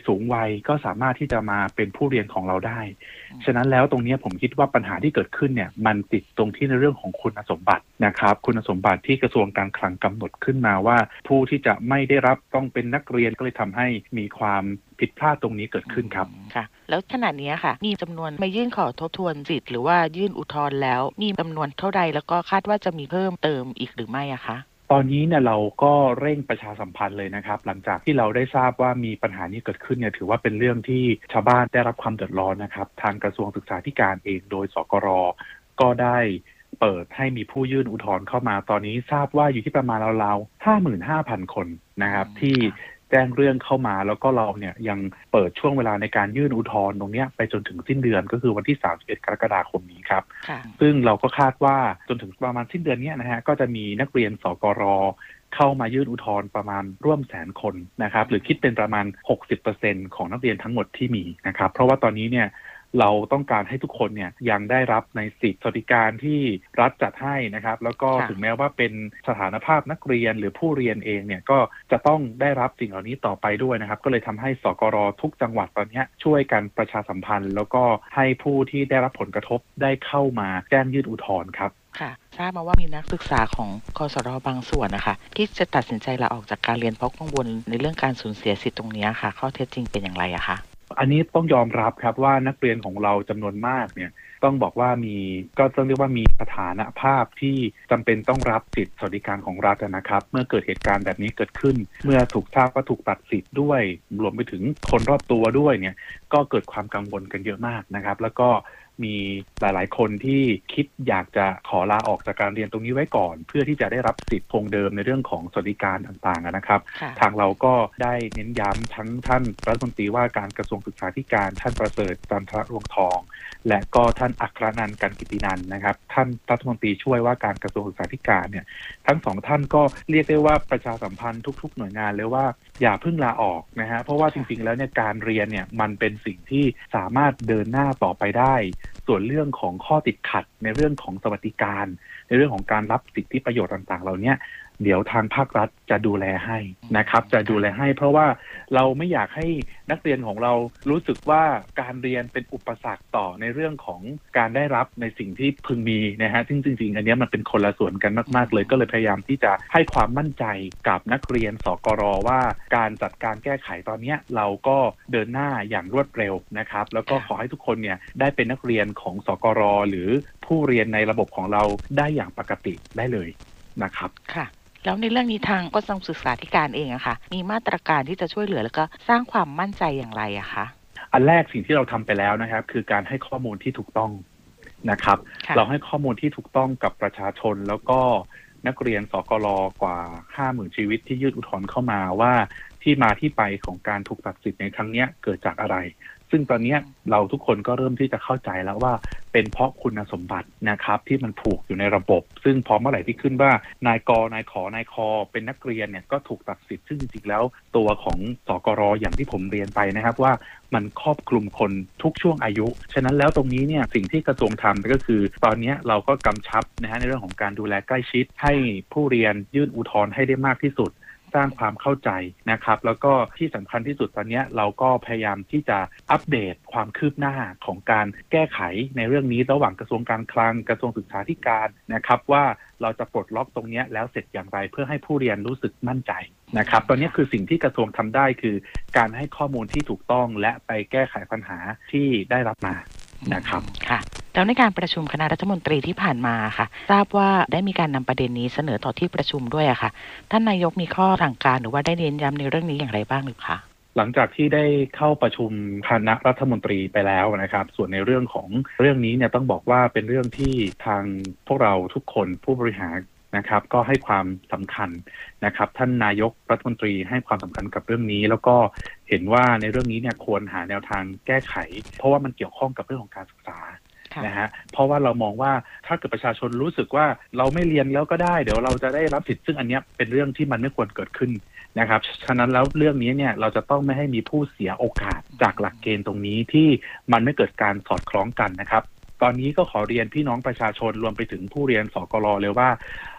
สูงวัยก็สามารถที่จะมาเป็นผู้เรียนของเราได้ฉะนั้นแล้วตรงนี้ผมคิดว่าปัญหาที่เกิดขึ้นเนี่ยมันติดตรงที่ในเรื่องของคุณสมบัตินะครับคุณสมบัติที่กระทรวงการคลังกำหนดขึ้นมาว่าผู้ที่จะไม่ได้รับต้องเป็นนักเรียนก็เลยทำให้มีความผิดพลาดตรงนี้เกิดขึ้นครับค่ะแล้วขณะนี้ค่ะมีจำนวนมายื่นขอทบทวนสิทธิ์หรือว่ายื่นอุทธรณ์แล้วมีจำนวนเท่าใดแล้วก็คาดว่าจะมีเพิ่มเติมอีกหรือไม่อะคะตอนนี้เนี่ยเราก็เร่งประชาสัมพันธ์เลยนะครับหลังจากที่เราได้ทราบว่ามีปัญหานี้เกิดขึ้นเนี่ยถือว่าเป็นเรื่องที่ชาวบ้านได้รับความเดือดร้อนนะครับทางกระทรวงศึกษาธิการเองโดยสกร.ก็ได้เปิดให้มีผู้ยื่นอุทธรณ์เข้ามาตอนนี้ทราบว่าอยู่ที่ประมาณราวๆ ห้าหมื่นห้าพัน คนนะครับที่แจ้งเรื่องเข้ามาแล้วก็เราเนี่ยยังเปิดช่วงเวลาในการยื่นอุทธรณ์ตรงนี้ไปจนถึงสิ้นเดือนก็คือวันที่สามสิบเอ็ดกรกฎาคมนี้ครับซึ่งเราก็คาดว่าจนถึงประมาณสิ้นเดือนนี้นะฮะก็จะมีนักเรียนสกร.เข้ามายื่นอุทธรณ์ประมาณร่วมแสนคนนะครับหรือคิดเป็นประมาณ หกสิบเปอร์เซ็นต์ ของนักเรียนทั้งหมดที่มีนะครับเพราะว่าตอนนี้เนี่ยเราต้องการให้ทุกคนเนี่ยยังได้รับในสิทธิสวัสดิการที่รัฐจัดให้นะครับแล้วก็ถึงแม้ว่าเป็นสถานภาพนักเรียนหรือผู้เรียนเองเนี่ยก็จะต้องได้รับสิ่งเหล่านี้ต่อไปด้วยนะครับก็เลยทำให้สกร.ทุกจังหวัดตอนนี้ช่วยกันประชาสัมพันธ์แล้วก็ให้ผู้ที่ได้รับผลกระทบได้เข้ามาแจ้งยื่นอุทธรณ์ครับค่ะทราบมาว่ามีนักศึกษาของกสรบางส่วนนะคะที่จะตัดสินใจลาออกจากการเรียนเพราะกังวลในเรื่องการสูญเสียสิทธิ์ตรงนี้ค่ะข้อเท็จจริงเป็นอย่างไรอะคะอันนี้ต้องยอมรับครับว่านักเรียนของเราจำนวนมากเนี่ยต้องบอกว่ามีก็ต้องเรียกว่ามีสถานภาพที่จำเป็นต้องรับสิทธิสวัสดิการของรัฐนะครับเมื่อเกิดเหตุการณ์แบบนี้เกิดขึ้นเมื่อถูกทราบว่าถูกตัดสิทธิ์ด้วยรวมไปถึงคนรอบตัวด้วยเนี่ยก็เกิดความกังวลกันเยอะมากนะครับแล้วก็มีหลายๆคนที่คิดอยากจะขอลาออกจากการเรียนตรงนี้ไว้ก่อนเพื่อที่จะได้รับสิทธิ์คงเดิมในเรื่องของสวัสดิการต่างๆนะครับทางเราก็ได้เน้นย้ำทั้งท่านรัฐมนตรีว่าการกระทรวงศึกษาธิการท่านประเสริฐจันทรรวงทองและก็ท่านอัครนันท์กันกิตินันท์นะครับท่านรัฐมนตรีช่วยว่าการกระทรวงศึกษาธิการเนี่ยทั้งสองท่านก็เรียกได้ว่าประชาสัมพันธ์ทุกๆหน่วยงานเลยว่าอย่าเพิ่งลาออกนะฮะเพราะว่าจริงๆแล้วเนี่ยการเรียนเนี่ยมันเป็นสิ่งที่สามารถเดินหน้าต่อไปได้ส่วนเรื่องของข้อติดขัดในเรื่องของสวัสดิการในเรื่องของการรับสิทธิประโยชน์ต่างๆเหล่านี้เดี๋ยวทางภาครัฐจะดูแลให้นะครับจะดูแลให้เพราะว่าเราไม่อยากให้นักเรียนของเรารู้สึกว่าการเรียนเป็นอุปสรรคต่อในเรื่องของการได้รับในสิ่งที่พึงมีนะฮะซึ่งจริงๆอันนี้มันเป็นคนละส่วนกันมากๆเลยก็เลยพยายามที่จะให้ความมั่นใจกับนักเรียนสกร.ว่าการจัดการแก้ไขตอนนี้เราก็เดินหน้าอย่างรวดเร็วนะครับแล้วก็ขอให้ทุกคนเนี่ยได้เป็นนักเรียนของสกร.หรือผู้เรียนในระบบของเราได้อย่างปกติได้เลยนะครับค่ะแล้วในเรื่องนี้ทางกระทรวงศึกษาธิการเองอะค่ะมีมาตรการที่จะช่วยเหลือแล้วก็สร้างความมั่นใจอย่างไรอะคะอันแรกสิ่งที่เราทำไปแล้วนะครับคือการให้ข้อมูลที่ถูกต้องนะครับเราให้ข้อมูลที่ถูกต้องกับประชาชนแล้วก็นักเรียนสกร.กว่า ห้าหมื่น ชีวิตที่ยื่นอุทธรณ์เข้ามาว่าที่มาที่ไปของการถูกตัดสิทธิ์ในครั้งนี้เกิดจากอะไรซึ่งตอนนี้เราทุกคนก็เริ่มที่จะเข้าใจแล้วว่าเป็นเพราะคุณสมบัตินะครับที่มันผูกอยู่ในระบบซึ่งพอเมื่อไหร่ที่ขึ้นว่านายกนายขอนายคอเป็นนักเรียนเนี่ยก็ถูกตัดสิทธิ์ซึ่งจริงๆแล้วตัวของสกร.อย่างที่ผมเรียนไปนะครับว่ามันครอบคลุมคนทุกช่วงอายุฉะนั้นแล้วตรงนี้เนี่ยสิ่งที่กระทรวงทำก็คือตอนนี้เราก็กำชับนะฮะในเรื่องของการดูแลใกล้ชิดให้ผู้เรียนยื่นอุทธรณ์ให้ได้มากที่สุดสร้างความเข้าใจนะครับแล้วก็ที่สำคัญที่สุดตอนนี้เราก็พยายามที่จะอัปเดตความคืบหน้าของการแก้ไขในเรื่องนี้ระหว่างกระทรวงการคลังกระทรวงศึกษาธิการนะครับว่าเราจะปลดล็อกตรงนี้แล้วเสร็จอย่างไรเพื่อให้ผู้เรียนรู้สึกมั่นใจนะครับตอนนี้คือสิ่งที่กระทรวงทำได้คือการให้ข้อมูลที่ถูกต้องและไปแก้ไขปัญหาที่ได้รับมานะครับค่ะแล้วในการประชุมคณะรัฐมนตรีที่ผ่านมาค่ะทราบว่าได้มีการนำประเด็นนี้เสนอต่อที่ประชุมด้วยอะค่ะท่านนายกมีข้อสั่งการหรือว่าได้เน้นย้ำในเรื่องนี้อย่างไรบ้างหรือคะหลังจากที่ได้เข้าประชุมคณะรัฐมนตรีไปแล้วนะครับส่วนในเรื่องของเรื่องนี้เนี่ยต้องบอกว่าเป็นเรื่องที่ทางพวกเราทุกคนผู้บริหารนะครับก็ให้ความสำคัญนะครับท่านนายกรัฐมนตรีให้ความสำคัญกับเรื่องนี้แล้วก็เห็นว่าในเรื่องนี้เนี่ยควรหาแนวทางแก้ไขเพราะว่ามันเกี่ยวข้องกับเรื่องของการศึกษานะฮะเพราะว่าเรามองว่าถ้าเกิดประชาชนรู้สึกว่าเราไม่เรียนแล้วก็ได้เดี๋ยวเราจะได้รับสิทธิ์ซึ่งอันนี้เป็นเรื่องที่มันไม่ควรเกิดขึ้นนะครับฉะนั้นแล้วเรื่องนี้เนี่ยเราจะต้องไม่ให้มีผู้เสียโอกาสจากหลักเกณฑ์ตรงนี้ที่มันไม่เกิดการสอดคล้องกันนะครับตอนนี้ก็ขอเรียนพี่น้องประชาชนรวมไปถึงผู้เรียนสกรเลยว่า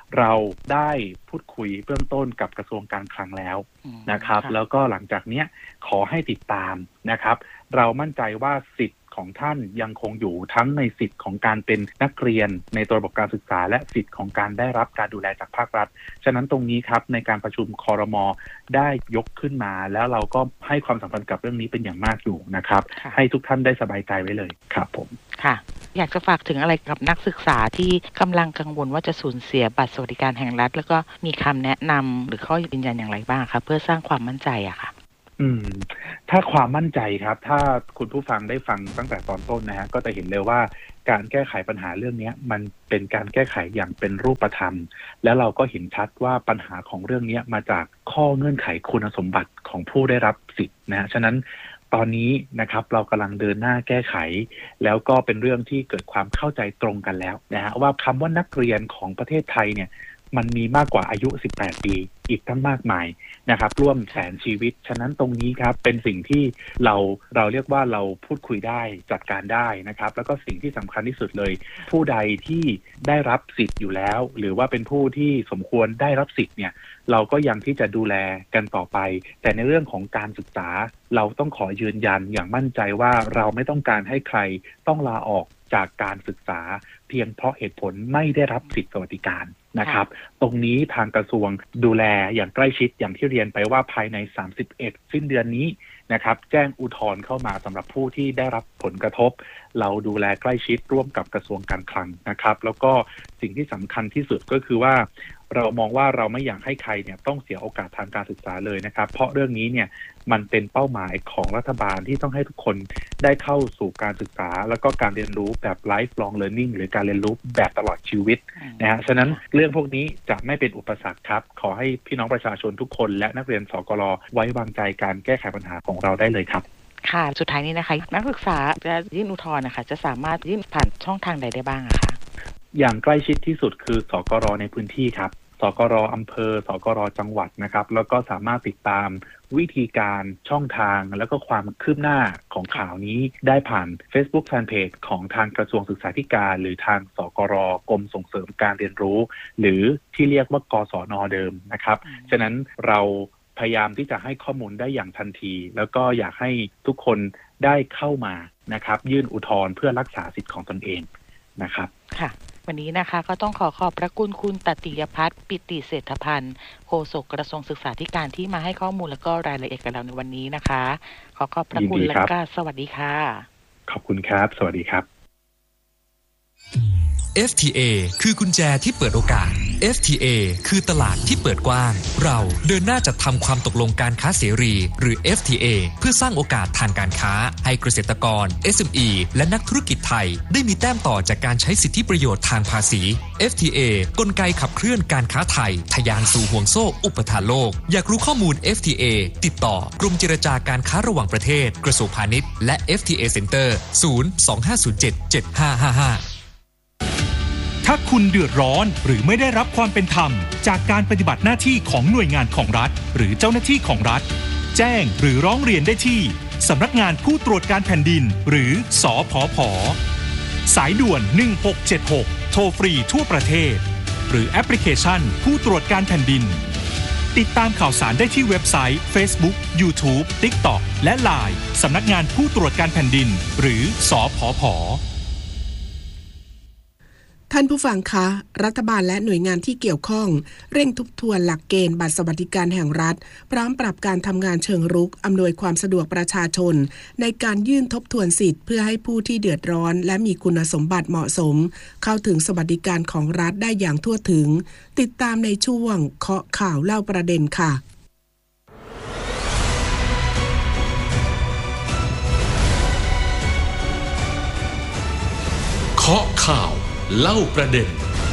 เราได้พูดคุยเบื้องต้นกับกระทรวงการคลังแล้วนะครับแล้วก็หลังจากนี้ขอให้ติดตามนะครับเรามั่นใจว่าสิทธิ์ของท่านยังคงอยู่ทั้งในสิทธิ์ของการเป็นนักเรียนในตัวระบบการศึกษาและสิทธิ์ของการได้รับการดูแลจากภาครัฐฉะนั้นตรงนี้ครับในการประชุมครม.ได้ยกขึ้นมาแล้วเราก็ให้ความสำคัญกับเรื่องนี้เป็นอย่างมากอยู่นะครับให้ทุกท่านได้สบายใจไว้เลยครับผมค่ะอยากจะฝากถึงอะไรกับนักศึกษาที่กำลังกังวลว่าจะสูญเสียบัตรสวัสดิการแห่งรัฐแล้วก็มีคำแนะนำหรือข้อยืนยันอย่างไรบ้างคะเพื่อสร้างความมั่นใจอะค่ะอืมถ้าความมั่นใจครับถ้าคุณผู้ฟังได้ฟังตั้งแต่ตอนต้นนะฮะก็จะเห็นเลยว่าการแก้ไขปัญหาเรื่องนี้มันเป็นการแก้ไขอย่างเป็นรูปธรรมแล้วเราก็เห็นชัดว่าปัญหาของเรื่องนี้มาจากข้อเงื่อนไขคุณสมบัติของผู้ได้รับสิทธิ์นะฉะนั้นตอนนี้นะครับเรากำลังเดินหน้าแก้ไขแล้วก็เป็นเรื่องที่เกิดความเข้าใจตรงกันแล้วนะฮะว่าคำว่านักเรียนของประเทศไทยเนี่ยมันมีมากกว่าอายุสิบแปดปีอีกตั้งมากมายนะครับร่วมแสนชีวิตฉะนั้นตรงนี้ครับเป็นสิ่งที่เราเราเรียกว่าเราพูดคุยได้จัดการได้นะครับแล้วก็สิ่งที่สำคัญที่สุดเลยผู้ใดที่ได้รับสิทธิ์อยู่แล้วหรือว่าเป็นผู้ที่สมควรได้รับสิทธิ์เนี่ยเราก็ยังที่จะดูแลกันต่อไปแต่ในเรื่องของการศึกษาเราต้องขอยืนยันอย่างมั่นใจว่าเราไม่ต้องการให้ใครต้องลาออกจากการศึกษาเพียงเพราะเหตุผลไม่ได้รับสิทธิสวัสดิการนะครับตรงนี้ทางกระทรวงดูแลอย่างใกล้ชิดอย่างที่เรียนไปว่าภายในสามสิบเอ็ดสิ้นเดือนนี้นะครับแจ้งอุทธรณ์เข้ามาสำหรับผู้ที่ได้รับผลกระทบเราดูแลใกล้ชิดร่วมกับกระทรวงการคลังนะครับแล้วก็สิ่งที่สำคัญที่สุดก็คือว่าเรามองว่าเราไม่อยากให้ใครเนี่ยต้องเสียโอกาสทางการศึกษาเลยนะครับเพราะเรื่องนี้เนี่ยมันเป็นเป้าหมายของรัฐบาลที่ต้องให้ทุกคนได้เข้าสู่การศึกษาแล้วก็การเรียนรู้แบบ lifelong learning หรือการเรียนรู้แบบตลอดชีวิตนะฮะฉะนั้นเรื่องพวกนี้จะไม่เป็นอุปสรรคครับขอให้พี่น้องประชาชนทุกคนและนักเรียนสกล.ไว้วางใจการแก้ไขปัญหาของเราได้เลยครับค่ะสุดท้ายนี้นะคะนักศึกษาจะยื่นอุทธรณ์นะคะจะสามารถยื่นผ่านช่องทางใดได้บ้างอะคะอย่างใกล้ชิดที่สุดคือสกล.ในพื้นที่ครับสกล.อำเภอสกล.จังหวัดนะครับแล้วก็สามารถติดตามวิธีการช่องทางแล้วก็ความคืบหน้าของข่าวนี้ได้ผ่าน Facebook Fanpage ของทางกระทรวงศึกษาธิการหรือทางสกล.กรมส่งเสริมการเรียนรู้หรือที่เรียกว่ากศน.เดิมนะครับฉะนั้นเราพยายามที่จะให้ข้อมูลได้อย่างทันทีแล้วก็อยากให้ทุกคนได้เข้ามานะครับยื่นอุทธรณ์เพื่อรักษาสิทธิ์ของตนเองนะครับค่ะวันนี้นะคะก็ต้องขอขอบพระคุณคุณตติยพัฒน์ปิติเศรษฐพันธ์โฆษกกระทรวงศึกษาธิการที่มาให้ข้อมูลและก็รายละเอียดกับเราในวันนี้นะคะขอขอบพระคุณและก็สวัสดีค่ะขอบคุณครับสวัสดีครับเอฟ ที เอ คือกุญแจที่เปิดโอกาส เอฟ ที เอ คือตลาดที่เปิดกว้างเราเดินหน้าจัดทำความตกลงการค้าเสรีหรือ เอฟ ที เอ เพื่อสร้างโอกาสทางการค้าให้เกษตรกร เอส เอ็ม อี และนักธุรกิจไทยได้มีแต้มต่อจากการใช้สิทธิประโยชน์ทางภาษี เอฟ ที เอ กลไกขับเคลื่อนการค้าไทยทะยานสู่ห่วงโซ่อุปทานโลกอยากรู้ข้อมูล เอฟ ที เอ ติดต่อกรมเจรจาการค้าระหว่างประเทศกระทรวงพาณิชย์และ เอฟ ที เอ Center ศูนย์ สอง ห้า ศูนย์ เจ็ด เจ็ด ห้า ห้า ห้าถ้าคุณเดือดร้อนหรือไม่ได้รับความเป็นธรรมจากการปฏิบัติหน้าที่ของหน่วยงานของรัฐหรือเจ้าหน้าที่ของรัฐแจ้งหรือร้องเรียนได้ที่สำนักงานผู้ตรวจการแผ่นดินหรือสผผ.สายด่วนหนึ่งหกเจ็ดหกโทรฟรีทั่วประเทศหรือแอปพลิเคชันผู้ตรวจการแผ่นดินติดตามข่าวสารได้ที่เว็บไซต์ Facebook YouTube TikTok และ ไลน์ สำนักงานผู้ตรวจการแผ่นดินหรือสผผ. ท่านผู้ฟังคะรัฐบาลและหน่วยงานที่เกี่ยวข้องเร่งทบทวนหลักเกณฑ์บัตรสวัสดิการแห่งรัฐพร้อมปรับการทำงานเชิงรุกอำนวยความสะดวกประชาชนในการยื่นทบทวนสิทธิ์เพื่อให้ผู้ที่เดือดร้อนและมีคุณสมบัติเหมาะสมเข้าถึงสวัสดิการของรัฐได้อย่างทั่วถึงติดตามในช่วงเคาะข่าวเล่าประเด็นค่ะเคาะข่าวเล่าประเด็น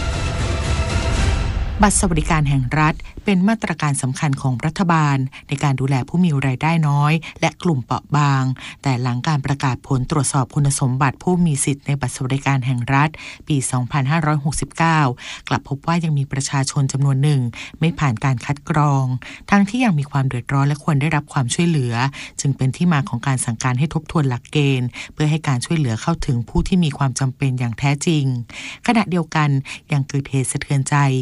บัตรสวัสดิการแห่งรัฐเป็นมาตรการสำคัญของรัฐบาลในการดูแลผู้มีรายได้น้อยและกลุ่มเปราะบางแต่หลังการประกาศผลตรวจสอบคุณสมบัติผู้มีสิทธิ์ในบัตรสวัสดิการแห่งรัฐปี สองพันห้าร้อยหกสิบเก้า กลับพบว่ายังมีประชาชนจำนวนหนึ่งไม่ผ่านการคัดกรองทั้งที่ยังมีความเดือดร้อนและควรได้รับความช่วยเหลือจึงเป็นที่มาของการสั่งการให้ทบทวนหลักเกณฑ์เพื่อให้การช่วยเหลือเข้าถึงผู้ที่มีความจำเป็นอย่างแท้จริงขณะเดียวกันยังเกิดเหตุสะเทือนใจเมื่อ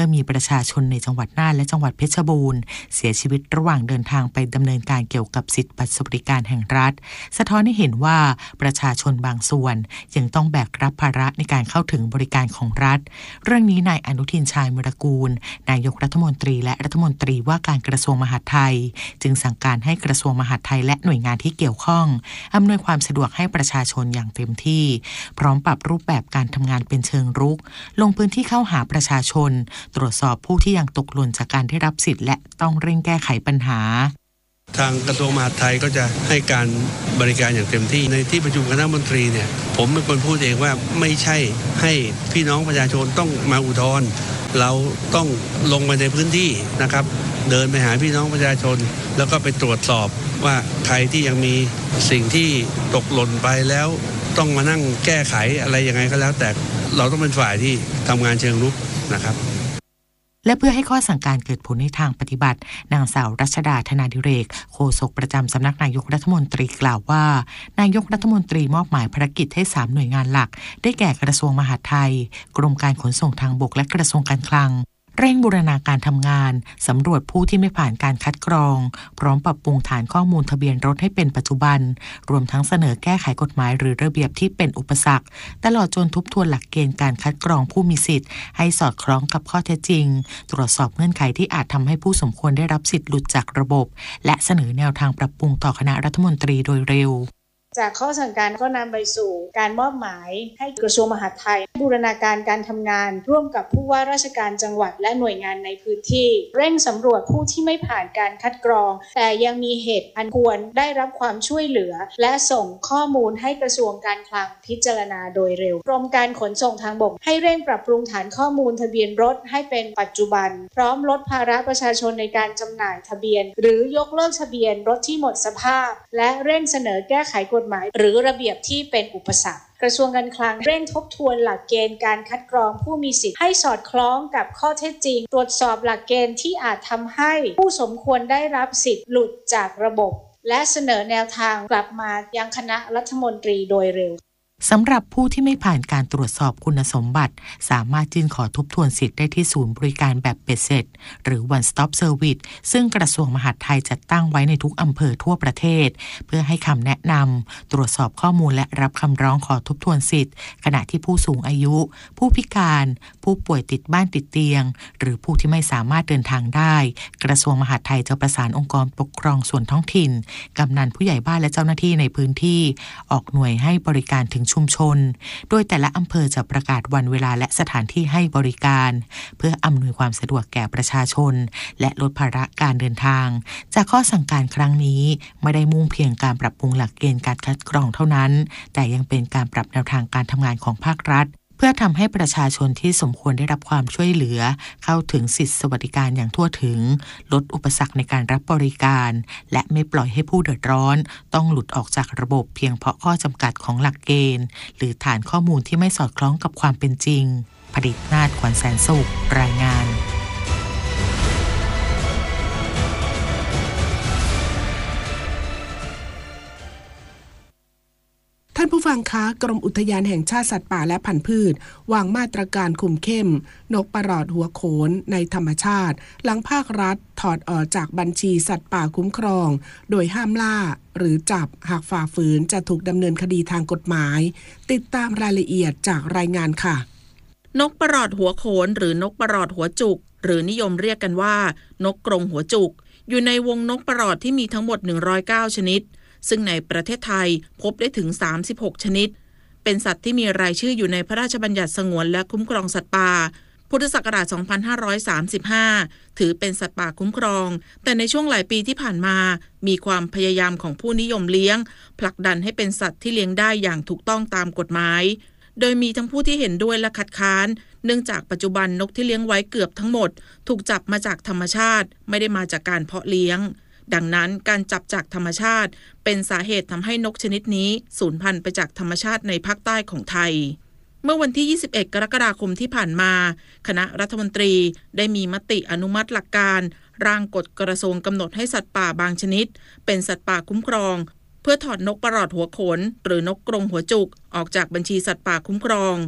มีประชาชนในจังหวัดน่านและจังหวัดเพชรบูรณ์เสียชีวิตระหว่างเดินทางไปดำเนินการเกี่ยวกับสิทธิบัตรสวัสดิการแห่งรัฐสะท้อนให้เห็นว่าประชาชนบางส่วนยังต้องแบกรับภาระในการเข้าถึงบริการของรัฐเรื่องนี้นายอนุทินชาญวิรากูลนายกรัฐมนตรีและรัฐมนตรีว่าการกระทรวงมหาดไทยจึงสั่งการให้กระทรวงมหาดไทยและหน่วยงานที่เกี่ยวข้องอำนวยความสะดวกให้ประชาชนอย่างเต็มที่พร้อมปรับรูปแบบการทำงานเป็นเชิงรุกลงพื้นที่เข้าหาประชาชนตรวจสอบผู้ที่ยังตกหล่นจากการได้รับสิทธิ์และต้องเร่งแก้ไขปัญหาทางกระทรวงมหาดไทยก็จะให้การบริการอย่างเต็มที่ในที่ประชุมคณะมนตรีเนี่ยผมเป็นคนพูดเองว่าไม่ใช่ให้พี่น้องประชาชนต้องมาอุทธรณ์เราต้องลงไปในพื้นที่นะครับเดินไปหาพี่น้องประชาชนแล้วก็ไปตรวจสอบว่าใครที่ยังมีสิ่งที่ตกหล่นไปแล้วต้องมานั่งแก้ไขอะไรยังไงก็แล้วแต่เราต้องเป็นฝ่ายที่ทำงานเชิงรุกนะครับและเพื่อให้ข้อสั่งการเกิดผลในทางปฏิบัตินางสาวรัชดาธนาดิเรกโฆษกประจำสำนักนายกรัฐมนตรีกล่าวว่านายกรัฐมนตรีมอบหมายภารกิจให้สามหน่วยงานหลักได้แก่กระทรวงมหาดไทยกรมการขนส่งทางบกและกระทรวงการคลังเร่งบูรณาการทำงานสำรวจผู้ที่ไม่ผ่านการคัดกรองพร้อมปรับปรุงฐานข้อมูลทะเบียนรถให้เป็นปัจจุบันรวมทั้งเสนอแก้ไขกฎหมายหรือระเบียบที่เป็นอุปสรรคตลอดจนทบทวนหลักเกณฑ์การคัดกรองผู้มีสิทธิ์ให้สอดคล้องกับข้อเท็จจริงตรวจสอบเงื่อนไขที่อาจทำให้ผู้สมควรได้รับสิทธิ์หลุดจากระบบและเสนอแนวทางปรับปรุงต่อคณะรัฐมนตรีโดยเร็วจากข้อสั่งการก็นำไปสู่การมอบหมายให้กระทรวงมหาดไทยบูรณาการการทำงานร่วมกับผู้ว่าราชการจังหวัดและหน่วยงานในพื้นที่เร่งสำรวจผู้ที่ไม่ผ่านการคัดกรองแต่ยังมีเหตุอันควรได้รับความช่วยเหลือและส่งข้อมูลให้กระทรวงการคลังพิจารณาโดยเร็วกรมการขนส่งทางบกให้เร่งปรับปรุงฐานข้อมูลทะเบียนรถให้เป็นปัจจุบันพร้อมลดภาระประชาชนในการจำหน่ายทะเบียนหรือยกเลิกทะเบียนรถที่หมดสภาพและเร่งเสนอแก้ไขกฎหมายหรือระเบียบที่เป็นอุปสรรคกระทรวงการคลังเร่งทบทวนหลักเกณฑ์การคัดกรองผู้มีสิทธิ์ให้สอดคล้องกับข้อเท็จจริงตรวจสอบหลักเกณฑ์ที่อาจทำให้ผู้สมควรได้รับสิทธิ์หลุดจากระบบและเสนอแนวทางกลับมายังคณะรัฐมนตรีโดยเร็วสำหรับผู้ที่ไม่ผ่านการตรวจสอบคุณสมบัติสามารถยื่นขอทบทวนสิทธิ์ได้ที่ศูนย์บริการแบบเบ็ดเสร็จหรือ One Stop Service ซึ่งกระทรวงมหาดไทยจัดตั้งไว้ในทุกอำเภอทั่วประเทศเพื่อให้คำแนะนำตรวจสอบข้อมูลและรับคำร้องขอทบทวนสิทธิ์ขณะที่ผู้สูงอายุ ผู้พิการผู้ป่วยติดบ้านติดเตียงหรือผู้ที่ไม่สามารถเดินทางได้กระทรวงมหาดไทยจะประสานองค์กรปกครองส่วนท้องถิ่นกำนันผู้ใหญ่บ้านและเจ้าหน้าที่ในพื้นที่ออกหน่วยให้บริการถึงชุมชนโดยแต่ละอำเภอจะประกาศวันเวลาและสถานที่ให้บริการเพื่ออำนวยความสะดวกแก่ประชาชนและลดภาระการเดินทางจากข้อสั่งการครั้งนี้ไม่ได้มุ่งเพียงการปรับปรุงหลักเกณฑ์การคัดกรองเท่านั้นแต่ยังเป็นการปรับแนวทางการทำงานของภาครัฐเพื่อทำให้ประชาชนที่สมควรได้รับความช่วยเหลือเข้าถึงสิทธิสวัสดิการอย่างทั่วถึงลดอุปสรรคในการรับบริการและไม่ปล่อยให้ผู้เดือดร้อนต้องหลุดออกจากระบบเพียงเพราะข้อจำกัดของหลักเกณฑ์หรือฐานข้อมูลที่ไม่สอดคล้องกับความเป็นจริงผดิตนาถ ขวัญแสนสุขรายงานท่านผู้ฟังคะกรมอุทยานแห่งชาติสัตว์ป่าและพันธุ์พืชวางมาตรการคุมเข้มนกประหลอดหัวโขนในธรรมชาติหลังภาครัฐถอดออกจากบัญชีสัตว์ป่าคุ้มครองโดยห้ามล่าหรือจับหากฝ่าฝืนจะถูกดำเนินคดีทางกฎหมายติดตามรายละเอียดจากรายงานค่ะนกประหลอดหัวโขนหรือนกประหลอดหัวจุกหรือนิยมเรียกกันว่านกกรงหัวจุกอยู่ในวงนกประหลอดที่มีทั้งหมดหนึ่งร้อยเก้าชนิดซึ่งในประเทศไทยพบได้ถึงสามสิบหกชนิดเป็นสัตว์ที่มีรายชื่ออยู่ในพระราชบัญญัติสงวนและคุ้มครองสัตว์ป่าพุทธศักราชสองพันห้าร้อยสามสิบห้าถือเป็นสัตว์ป่าคุ้มครองแต่ในช่วงหลายปีที่ผ่านมามีความพยายามของผู้นิยมเลี้ยงผลักดันให้เป็นสัตว์ที่เลี้ยงได้อย่างถูกต้องตามกฎหมายโดยมีทั้งผู้ที่เห็นด้วยและคัดค้านเนื่องจากปัจจุบันนกที่เลี้ยงไว้เกือบทั้งหมดถูกจับมาจากธรรมชาติไม่ได้มาจากการเพาะเลี้ยงดังนั้นการจับจากธรรมชาติเป็นสาเหตุทำให้นกชนิดนี้สูญพันธุ์ไปจากธรรมชาติในภาคใต้ของไทยเมื่อวันที่ยี่สิบเอ็ดกรกฎาคมที่ผ่านมาคณะรัฐมนตรีได้มีมติอนุมัติหลักการร่างกฎกระทรวงกำหนดให้สัตว์ป่าบางชนิดเป็นสัตว์ป่าคุ้มครองเพื่อถอดนกประหลอดหัวโขนหรือนกกรงหัวจุกออกจากบัญชีสัตว์ป่าคุ้มครอง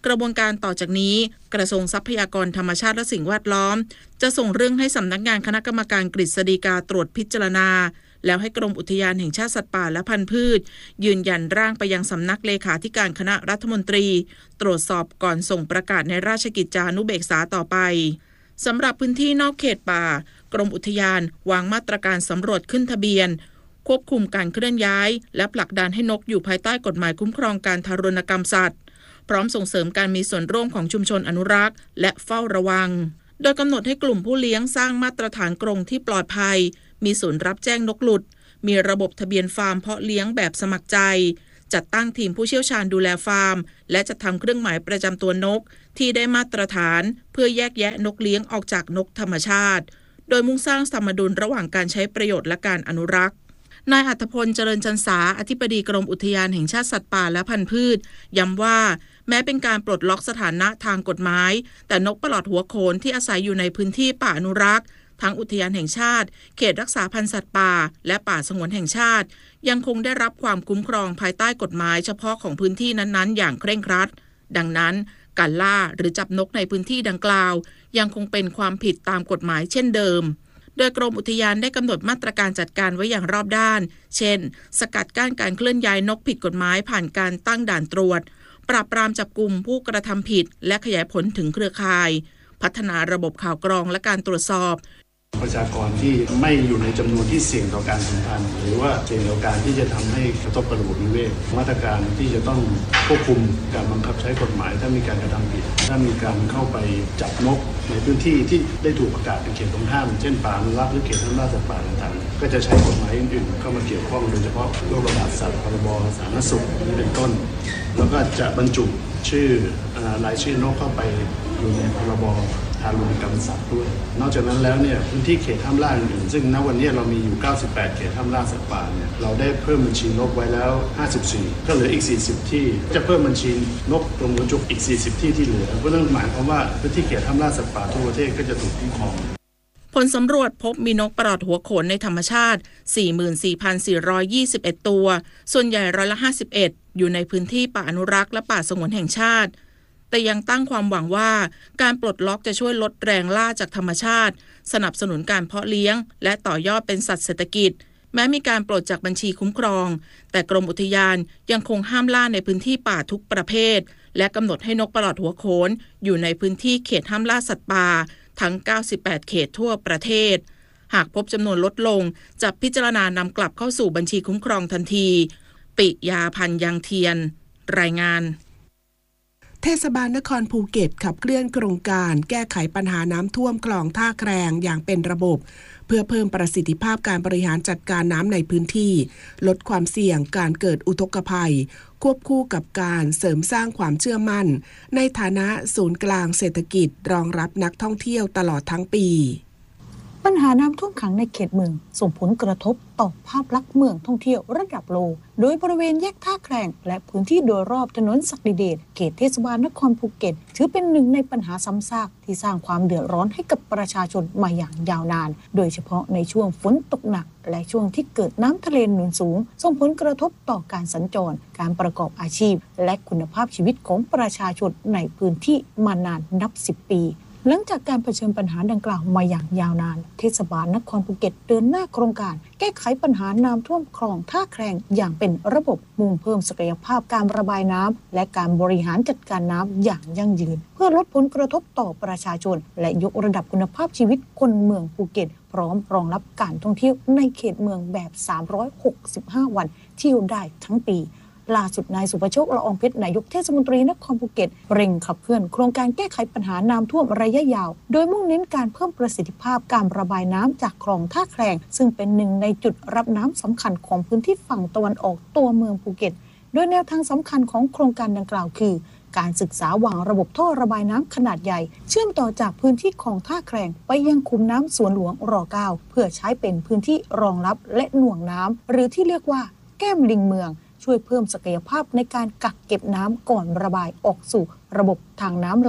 กระบวนการต่อจากนี้กระทรวงทรัพยากรธรรมชาติและสิ่งแวดล้อมจะส่งเรื่องให้สำนักงานคณะกรรมการกฤษฎีกาตรวจพิจารณาแล้วให้กรมอุทยานแห่งชาติสัตว์ป่าและพันธุ์พืชยืนยันร่างไปยังสำนักเลขาธิการคณะรัฐมนตรีตรวจสอบก่อนส่งประกาศในราชกิจจานุเบกษาต่อไปสำหรับพื้นที่นอกเขตป่ากรมอุทยานวางมาตรการสำรวจขึ้นทะเบียนควบคุมการเคลื่อนย้ายและผลักดันให้นกอยู่ภายใต้กฎหมายคุ้มครองการทารุณกรรมสัตว์พร้อมส่งเสริมการมีส่วนร่วมของชุมชนอนุรักษ์และเฝ้าระวังโดยกำหนดให้กลุ่มผู้เลี้ยงสร้างมาตรฐานกรงที่ปลอดภัยมีศูนย์รับแจ้งนกหลุดมีระบบทะเบียนฟาร์มเพาะเลี้ยงแบบสมัครใจจัดตั้งทีมผู้เชี่ยวชาญดูแลฟาร์มและจัดทำเครื่องหมายประจำตัวนกที่ได้มาตรฐานเพื่อแยกแยะนกเลี้ยงออกจากนกธรรมชาติโดยมุ่งสร้างสมดุลระหว่างการใช้ประโยชน์และการอนุรักษ์นายอัธพลเจริญจันสาอธิบดีกรมอุทยานแห่งชาติสัตว์ป่าและพันธุ์พืชย้ำว่าแม้เป็นการปลดล็อกสถานะทางกฎหมายแต่นกปลอดหัวโขนที่อาศัยอยู่ในพื้นที่ป่าอนุรักษ์ทั้งอุทยานแห่งชาติเขตรักษาพันธุ์สัตว์ป่าและป่าสงวนแห่งชาติยังคงได้รับความคุ้มครองภายใต้กฎหมายเฉพาะของพื้นที่นั้นๆอย่างเคร่งครัดดังนั้นการล่าหรือจับนกในพื้นที่ดังกล่าวยังคงเป็นความผิดตามกฎหมายเช่นเดิมโดยกรมอุทยานได้กำหนดมาตรการจัดการไว้อย่างรอบด้านเช่นสกัดกั้นการเคลื่อนย้ายนกผิดกฎหมายผ่านการตั้งด่านตรวจปราบปรามจับกุมผู้กระทำผิดและขยายผลถึงเครือข่ายพัฒนาระบบข่าวกรองและการตรวจสอบประชากรที่ไม่อยู่ในจำนวนที่เสี่ยงต่อการสูญพันธุ์หรือว่าเสี่ยงต่อการที่จะทำให้กระทบกับระบบนิเวศมาตรการที่จะต้องควบคุมการบังคับใช้กฎหมายถ้ามีการกระทำผิดถ้ามีการเข้าไปจับนกในพื้นที่ที่ได้ถูกประกาศเป็นเขตต้องห้ามเช่นป่าอนุรักษ์หรือเขตห้ามล่าสัตว์ป่าต่างๆก็จะใช้กฎหมายอื่นๆเข้ามาเกี่ยวข้องโดยเฉพาะโรคระบาดสัตว์พรบสาธารณสุขนี่เป็นต้นแล้วก็จะบรรจุชื่อรายชื่อนกเข้าไปอยู่ในพรบทารุณกรรมสัตว์ด้วยนอกจากนั้นแล้วเนี่ยพื้นที่เขตห้ามล่าอื่นๆซึ่งณวันนี้เรามีอยู่เก้าสิบแปดเขตห้ามล่าสัตว์ป่าเนี่ยเราได้เพิ่มบัญชีนกไว้แล้วห้าสิบสี่ก็เหลืออีกสี่สิบที่จะเพิ่มบัญชีนกกรงหัวจุกอีกสี่สิบที่ที่เหลือก็นั่นหมายความว่าพื้นที่เขตห้ามล่าสัตว์ป่าทั่วประเทศก็จะถูกคุ้มครองผลสำรวจพบมีนกปลอดหัวโขนในธรรมชาติ สี่หมื่นสี่พันสี่ร้อยยี่สิบเอ็ด ตัวส่วนใหญ่ร้อยละห้าสิบเอ็ดอยู่ในพื้นที่ป่าอนุรักษ์และป่าสงวนแห่งชาติแต่ยังตั้งความหวังว่าการปลดล็อกจะช่วยลดแรงล่าจากธรรมชาติสนับสนุนการเพาะเลี้ยงและต่อยอดเป็นสัตว์เศรษฐกิจแม้มีการปลดจากบัญชีคุ้มครองแต่กรมอุทยานยังคงห้ามล่าในพื้นที่ป่าทุกประเภทและกำหนดให้นกปลอดหัวโขนอยู่ในพื้นที่เขตห้ามล่าสัตว์ป่าทั้งเก้าสิบแปดเขตทั่วประเทศหากพบจำนวนลดลงจะพิจารณานำกลับเข้าสู่บัญชีคุ้มครองทันทีปิยาพันธ์ยังเทียนรายงานเทศบาลนครภูเก็ตขับเคลื่อนโครงการแก้ไขปัญหาน้ำท่วมคลองท่าแครงอย่างเป็นระบบเพื่อเพิ่มประสิทธิภาพการบริหารจัดการน้ำในพื้นที่ลดความเสี่ยงการเกิดอุทกภัยควบคู่กับการเสริมสร้างความเชื่อมั่นในฐานะศูนย์กลางเศรษฐกิจรองรับนักท่องเที่ยวตลอดทั้งปีปัญหาน้ำท่วมขังในเขตเมืองส่งผลกระทบต่อภาพลักษณ์เมืองท่องเที่ยวระดับโลกโดยบริเวณแยกท่าแครงและพื้นที่โดยรอบถนนศักดิเดชเขตเทศบาลนครภูเก็ตถือเป็นหนึ่งในปัญหาซ้ำซากที่สร้างความเดือดร้อนให้กับประชาชนมาอย่างยาวนานโดยเฉพาะในช่วงฝนตกหนักและช่วงที่เกิดน้ำทะเลหนุนสูงส่งผลกระทบต่อการสัญจรการประกอบอาชีพและคุณภาพชีวิตของประชาชนในพื้นที่มานานนับสิบปีหลังจากการเผชิญปัญหาดังกล่าวมาอย่างยาวนานเทศบาลนครภูเก็ตเดินหน้าโครงการแก้ไขปัญหาน้ำท่วมคลองท่าแครงอย่างเป็นระบบมุ่งเพิ่มศักยภาพการระบายน้ำและการบริหารจัดการน้ำอย่างยั่งยืนเพื่อลดผลกระทบต่อประชาชนและยกระดับคุณภาพชีวิตคนเมืองภูเก็ตพร้อมรองรับการท่องเที่ยวในเขตเมืองแบบสามร้อยหกสิบห้าวันเที่ยวได้ทั้งปีล่าสุดนายสุภโชคละอองเพชรนายกเทศมนตรีนครภูเก็ตเร่งขับเคลื่อนโครงการแก้ไขปัญหาน้ำท่วมระยะยาวโดยมุ่งเน้นการเพิ่มประสิทธิภาพการระบายน้ำจากคลองท่าแครงซึ่งเป็นหนึ่งในจุดรับน้ำสำคัญของพื้นที่ฝั่งตะวันออกตัวเมืองภูเก็ตโดยแนวทางสำคัญของโครงการดังกล่าวคือการศึกษาวางระบบท่อระบายน้ำขนาดใหญ่เชื่อมต่อจากพื้นที่คลองท่าแครงไปยังคูน้ำสวนหลวงรเก้าเพื่อใช้เป็นพื้นที่รองรับและหน่วงน้ำหรือที่เรียกว่าแก้มลิงเมืองช่วยเพิ่มศักยภาพในการกักเก็บน้ำก่อนระบายออกสู่ระบบทางน้ำหลัก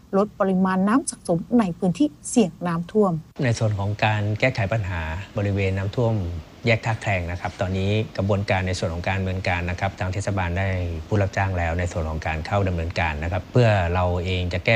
ลดปริมาณน้ำสะสมในพื้นที่เสี่ยงน้ำท่วมในส่วนของการแก้ไขปัญหาบริเวณน้ำท่วมแยกท่าแครงนะครับตอนนี้กระบวนการในส่วนของการดำเนินการนะครับทางเทศบาลได้ผู้รับจ้างแล้วในส่วนของการเข้าดำเนินการนะครับเพื่อเราเองจะแก้